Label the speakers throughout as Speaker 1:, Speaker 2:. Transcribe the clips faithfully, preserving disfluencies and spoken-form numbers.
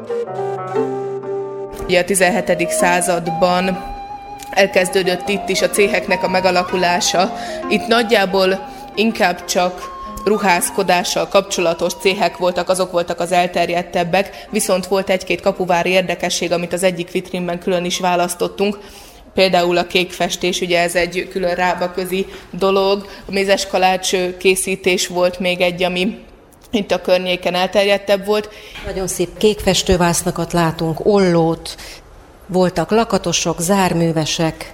Speaker 1: Ugye a tizenhetedik században elkezdődött itt is a céheknek a megalakulása. Itt nagyjából inkább csak ruházkodással kapcsolatos céhek voltak, azok voltak az elterjedtebbek, viszont volt egy-két kapuvári érdekesség, amit az egyik vitrínben külön is választottunk. Például a kékfestés, ugye ez egy külön rábaközi dolog, a mézeskalács készítés volt még egy, ami itt a környéken elterjedtebb volt.
Speaker 2: Nagyon szép kékfestővásznakat látunk, ollót, voltak lakatosok, zárművesek,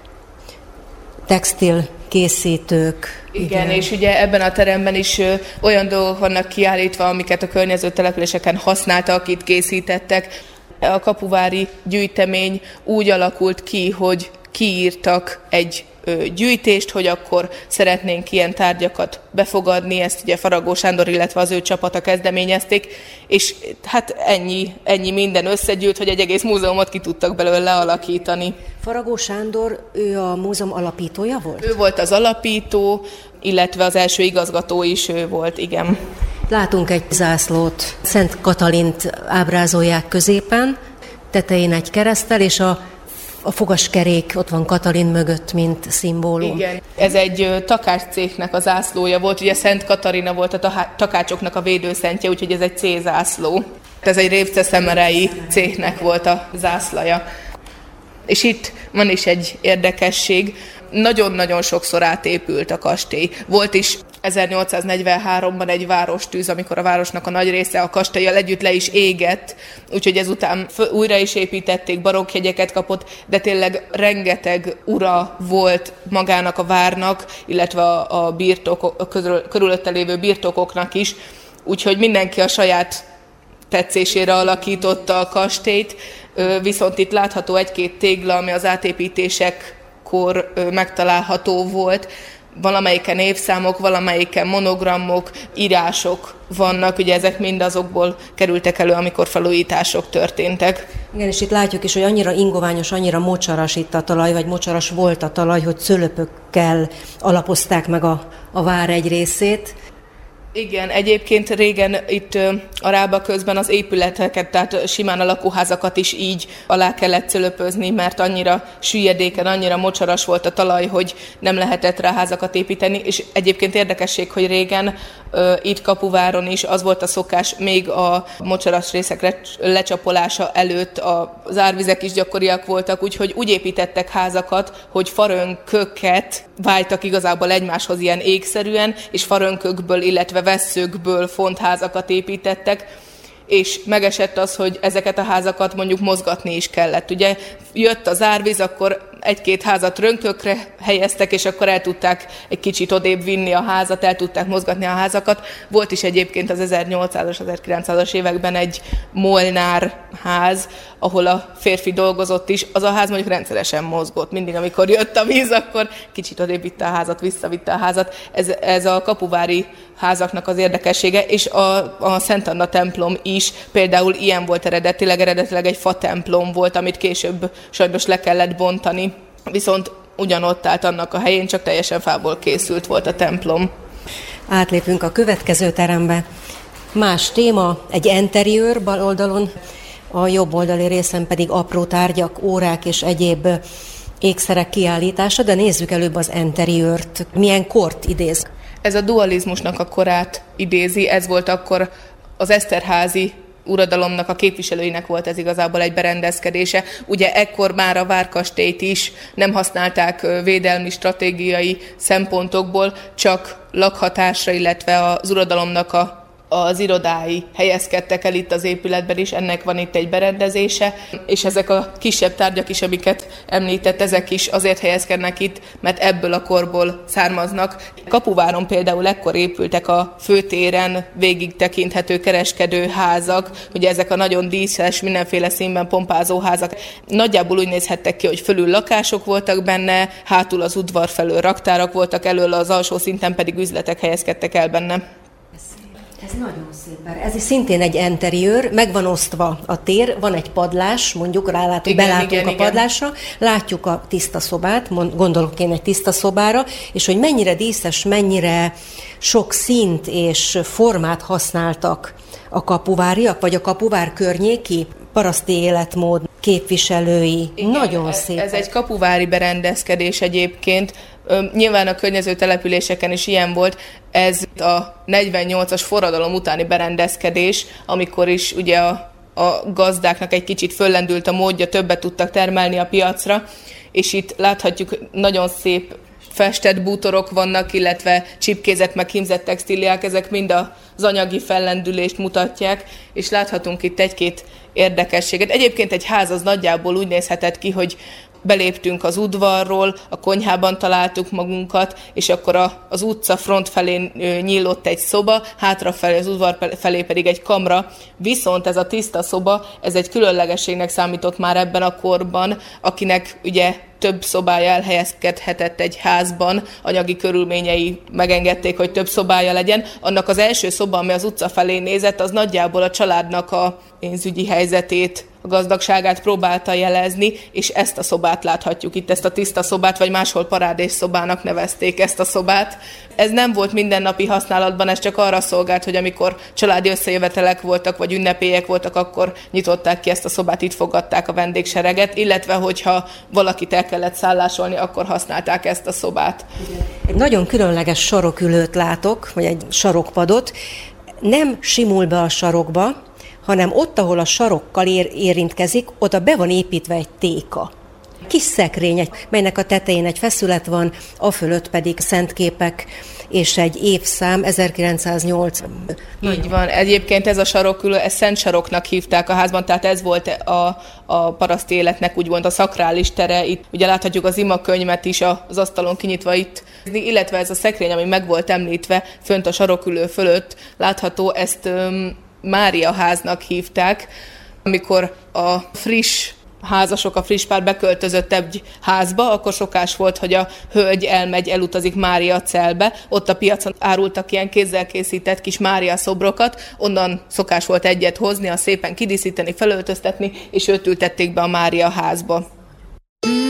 Speaker 2: textil készítők.
Speaker 1: Igen, igen, és ugye ebben a teremben is ö, olyan dolgok vannak kiállítva, amiket a környező településeken használtak, itt készítettek. A kapuvári gyűjtemény úgy alakult ki, hogy kiírtak egy ö, gyűjtést, hogy akkor szeretnénk ilyen tárgyakat befogadni, ezt ugye Faragó Sándor, illetve az ő csapata kezdeményezték, és hát ennyi, ennyi minden összegyűlt, hogy egy egész múzeumot ki tudtak belőle alakítani.
Speaker 2: Faragó Sándor, ő a múzeum alapítója volt?
Speaker 1: Ő volt az alapító, illetve az első igazgató is ő volt, igen.
Speaker 2: Látunk egy zászlót, Szent Katalint ábrázolják középen, tetején egy kereszttel, és a, a fogaskerék ott van Katalin mögött, mint szimbólum. Igen,
Speaker 1: ez egy takácscéhnek a zászlója volt, ugye Szent Katarina volt a takácsoknak a védőszentje, úgyhogy ez egy C-zászló. Ez egy révce-szemerei céhnek volt a zászlaja. És itt van is egy érdekesség, nagyon-nagyon sokszor átépült a kastély. Volt is ezernyolcszáznegyvenháromban egy várostűz, amikor a városnak a nagy része a kastélyjal együtt le is égett, úgyhogy ezután újra is építették, barokkjegyeket kapott, de tényleg rengeteg ura volt magának a várnak, illetve a birtok, a körülötte lévő birtokoknak is, úgyhogy mindenki a saját tetszésére alakította a kastélyt, viszont itt látható egy-két tégla, ami az átépítésekkor megtalálható volt. Valamelyiken évszámok, valamelyiken monogramok, írások vannak, ugye ezek mind azokból kerültek elő, amikor felújítások történtek.
Speaker 2: Igen, és itt látjuk is, hogy annyira ingoványos, annyira mocsaras itt a talaj, vagy mocsaras volt a talaj, hogy szőlőpökkel alapozták meg a, a vár egy részét.
Speaker 1: Igen, egyébként régen itt a Rába közben az épületeket, tehát simán a lakóházakat is így alá kellett cölöpözni, mert annyira süllyedéken, annyira mocsaras volt a talaj, hogy nem lehetett rá házakat építeni, és egyébként érdekesség, hogy régen itt Kapuváron is az volt a szokás, még a mocsaras részek lecsapolása előtt az árvizek is gyakoriak voltak, úgyhogy úgy építettek házakat, hogy farönköket vájtak igazából egymáshoz ilyen égszerűen, és farönkökből, illetve vesszőkből fontházakat építettek, és megesett az, hogy ezeket a házakat mondjuk mozgatni is kellett. Ugye jött az árvíz, akkor egy-két házat rönkökre helyeztek, és akkor el tudták egy kicsit odébb vinni a házat, el tudták mozgatni a házakat. Volt is egyébként az ezernyolcszázas, ezerkilencszázas években egy Molnár ház, ahol a férfi dolgozott is. Az a ház mondjuk rendszeresen mozgott. Mindig, amikor jött a víz, akkor kicsit odébb vitte a házat, visszavitte a házat. Ez, ez a kapuvári házaknak az érdekessége, és a, a Szent Anna templom is például ilyen volt eredetileg, eredetileg egy fa templom volt, amit később sajnos le kellett bontani, viszont ugyanott állt annak a helyén, csak teljesen fából készült volt a templom.
Speaker 2: Átlépünk a következő terembe. Más téma, egy interiőr bal oldalon, a jobb oldali részen pedig apró tárgyak, órák és egyéb ékszerek kiállítása, de nézzük előbb az interiőrt. Milyen kort idéz?
Speaker 1: Ez a dualizmusnak a korát idézi, ez volt akkor az eszterházi uradalomnak a képviselőinek volt ez igazából egy berendezkedése. Ugye ekkor már a várkastélyt is nem használták védelmi stratégiai szempontokból, csak lakhatásra, illetve az uradalomnak a az irodái helyezkedtek el itt az épületben is, ennek van itt egy berendezése, és ezek a kisebb tárgyak is, amiket említett, ezek is azért helyezkednek itt, mert ebből a korból származnak. Kapuváron például ekkor épültek a főtéren végig tekinthető kereskedőházak, ugye ezek a nagyon díszes, mindenféle színben pompázó házak. Nagyjából úgy nézhettek ki, hogy fölül lakások voltak benne, hátul az udvar felől raktárak voltak, elől az alsó szinten pedig üzletek helyezkedtek el benne.
Speaker 2: Ez nagyon szép. Ez is szintén egy interiőr, meg van osztva a tér, van egy padlás, mondjuk rálátunk, igen, belátunk igen, a padlásra, igen. Látjuk a tiszta szobát, gondolok én egy tiszta szobára, és hogy mennyire díszes, mennyire sok színt és formát használtak a kapuváriak, vagy a kapuvár környéki paraszti életmód képviselői.
Speaker 1: Igen,
Speaker 2: Nagyon
Speaker 1: ez,
Speaker 2: szép.
Speaker 1: Ez egy kapuvári berendezkedés egyébként. Nyilván a környező településeken is ilyen volt. Ez a negyvennyolcas forradalom utáni berendezkedés, amikor is ugye a, a gazdáknak egy kicsit föllendült a módja, többet tudtak termelni a piacra, és itt láthatjuk nagyon szép festett bútorok vannak, illetve csipkézett meg hímzett textíliák, ezek mind az anyagi fellendülést mutatják, és láthatunk itt egy-két érdekességet. Egyébként egy ház az nagyjából úgy nézhetett ki, hogy beléptünk az udvarról, a konyhában találtuk magunkat, és akkor a, az utca front felé nyílott egy szoba, hátrafelé az udvar felé pedig egy kamra, viszont ez a tiszta szoba, ez egy különlegességnek számított már ebben a korban, akinek ugye több szobája elhelyezkedhetett egy házban, anyagi körülményei megengedték, hogy több szobája legyen. Annak az első szoba, ami az utca felé nézett, az nagyjából a családnak a pénzügyi helyzetét, a gazdagságát próbálta jelezni, és ezt a szobát láthatjuk itt, ezt a tiszta szobát, vagy máshol parádés szobának nevezték ezt a szobát. Ez nem volt mindennapi használatban, ez csak arra szolgált, hogy amikor családi összejövetelek voltak, vagy ünnepélyek voltak, akkor nyitották ki ezt a szobát, itt fogadták a vendégsereget, illetve hogyha valakit el kellett szállásolni, akkor használták ezt a szobát.
Speaker 2: Egy nagyon különleges sarokülőt látok, vagy egy sarokpadot. Nem simul be a sarokba, hanem ott, ahol a sarokkal ér, érintkezik, oda be van építve egy téka. Kis szekrény, melynek a tetején egy feszület van, afölött pedig szentképek és egy évszám, ezerkilencszáznyolc.
Speaker 1: Így van. Egyébként ez a sarokülő, ezt Szent Saroknak hívták a házban, tehát ez volt a, a paraszti életnek úgymond a szakrális tere. Itt ugye láthatjuk az imakönyvet is az asztalon kinyitva itt, illetve ez a szekrény, ami meg volt említve, fönt a sarokülő fölött látható, ezt um, Mária háznak hívták, amikor a friss házasok, a friss pár beköltözött egy házba, akkor szokás volt, hogy a hölgy elmegy, elutazik Mária celbe, ott a piacon árultak ilyen kézzel készített kis Mária szobrokat, onnan szokás volt egyet hozni, azt szépen kidíszíteni, felöltöztetni, és őt ültették be a Mária házba.